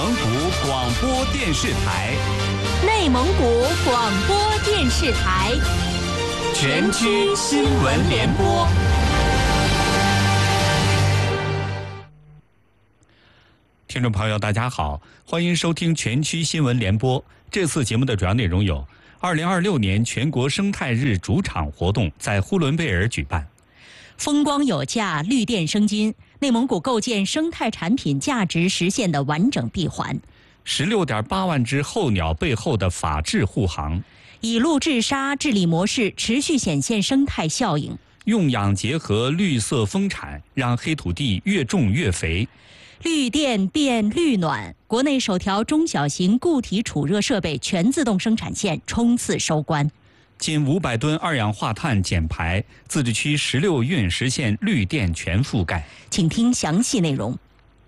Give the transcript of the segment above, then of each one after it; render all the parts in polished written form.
蒙古广播电视台， 内蒙古广播电视台， 全区新闻联播。听众朋友，大家好，欢迎收听全区新闻联播。这次节目的主要内容有：2026年全国生态日主场活动在呼伦贝尔举办； 风光有价，绿电生金，内蒙古构建生态产品价值实现的完整闭环 ；16.8万只候鸟背后的法治护航； 以鹿治沙治理模式持续显现生态效应； 用养结合绿色丰产，让黑土地越种越肥； 绿电变绿暖，国内首条中小型固体储热设备全自动生产线冲刺收官； 近500吨二氧化碳减排，自治区16运实现绿电全覆盖。 请听详细内容。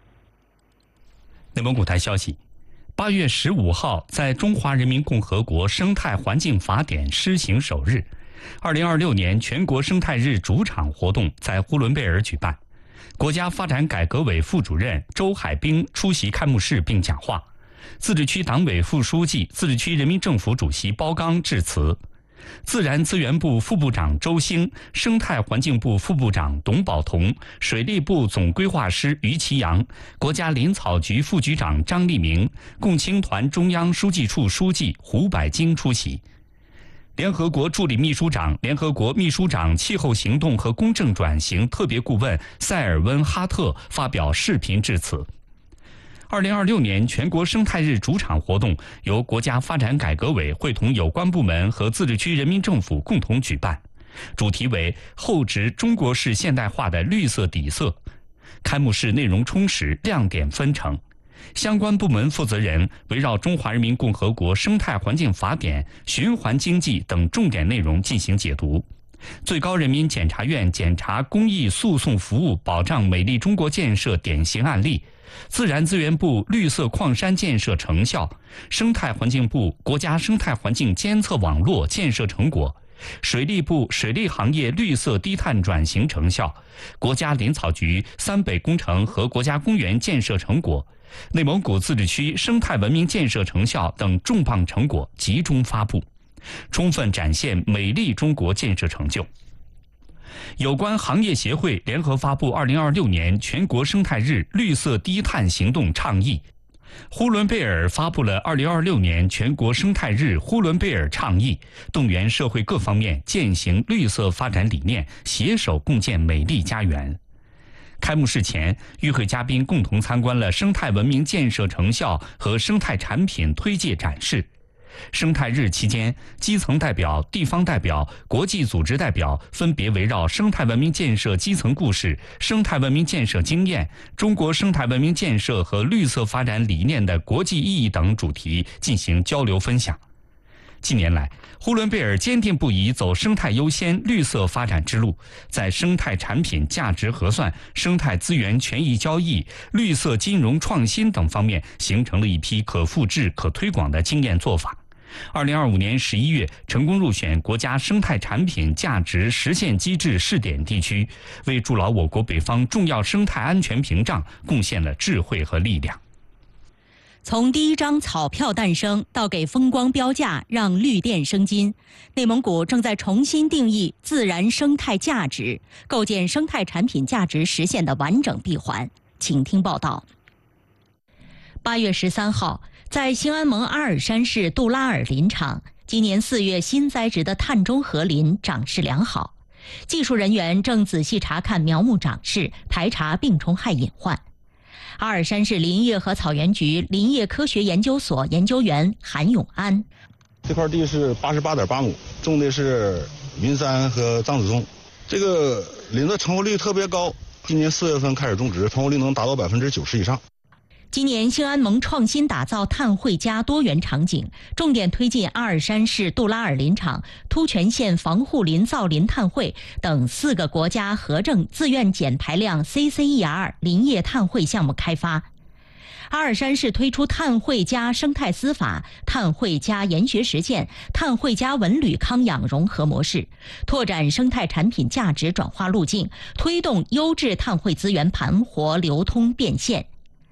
内蒙古台消息，8月15号，在中华人民共和国生态环境法典施行首日，2026年全国生态日主场活动在呼伦贝尔举办。国家发展改革委副主任周海兵出席开幕式并讲话，自治区党委副书记、自治区人民政府主席包刚致辞。自然资源部副部长周兴、生态环境部副部长董宝同、水利部总规划师于其阳、国家林草局副局长张立明、共青团中央书记处书记胡百京出席。联合国助理秘书长、联合国秘书长气候行动和公正转型特别顾问塞尔温哈特发表视频致辞。2026年全国生态日主场活动由国家发展改革委会同有关部门和自治区人民政府共同举办，主题为厚植中国式现代化的绿色底色。开幕式内容充实，亮点纷呈。相关部门负责人围绕《中华人民共和国生态环境法典》、循环经济等重点内容进行解读。最高人民检察院检查公益诉讼服务保障美丽中国建设典型案例，自然资源部绿色矿山建设成效，生态环境部国家生态环境监测网络建设成果，水利部水利行业绿色低碳转型成效，国家林草局三北工程和国家公园建设成果，内蒙古自治区生态文明建设成效等重磅成果集中发布，充分展现美丽中国建设成就。有关行业协会联合发布2026年全国生态日绿色低碳行动倡议。呼伦贝尔发布了2026年全国生态日呼伦贝尔倡议，动员社会各方面践行绿色发展理念，携手共建美丽家园。开幕式前，与会嘉宾共同参观了生态文明建设成效和生态产品推介展示。生态日期间，基层代表、地方代表、国际组织代表分别围绕生态文明建设基层故事、生态文明建设经验、中国生态文明建设和绿色发展理念的国际意义等主题进行交流分享。近年来，呼伦贝尔坚定不移走生态优先、绿色发展之路，在生态产品价值核算、生态资源权益交易、绿色金融创新等方面形成了一批可复制、可推广的经验做法。2025年11月成功入选国家生态产品价值实现机制试点地区，为筑牢我国北方重要生态安全屏障贡献了智慧和力量。 从第一张草票诞生到给风光标价，让绿电生金，内蒙古正在重新定义自然生态价值，构建生态产品价值实现的完整闭环。请听报道。8月13号，在兴安盟阿尔山市杜拉尔林场，今年4月新栽植的碳中和林长势良好，技术人员正仔细查看苗木长势，排查病虫害隐患。阿尔山市林业和草原局林业科学研究所研究员韩永安： 这块地是88.8亩，种的是云杉和樟子松。这个林的成活率特别高，今年4月份开始种植，成活率能达到90%以上。 今年兴安盟创新打造碳汇加多元场景，重点推进阿尔山市杜拉尔林场、突泉县防护林造林碳汇等4个国家核证自愿减排量 CCER 林业碳汇项目开发。阿尔山市推出碳汇加生态司法、碳汇加研学实践、碳汇加文旅康养融合模式，拓展生态产品价值转化路径，推动优质碳汇资源盘活流通变现。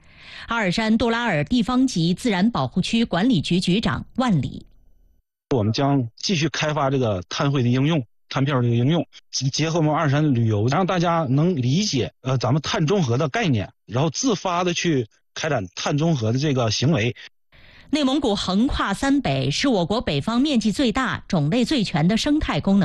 阿尔山杜拉尔地方级自然保护区管理局局长万里。 我们将继续开发这个碳汇的应用。碳票这个应用，结合我们阿尔山的旅游，让大家能理解咱们碳中和的概念，然后自发的去开展碳中和的这个行为。 内蒙古横跨三北，是我国北方面积最大、种类最全的生态功能